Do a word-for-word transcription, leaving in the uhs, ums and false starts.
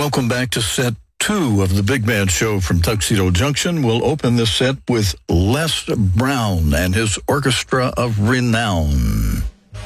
Welcome back to set two of the Big Bad Show from Tuxedo Junction. We'll open this set with Les Brown and his Orchestra of Renown.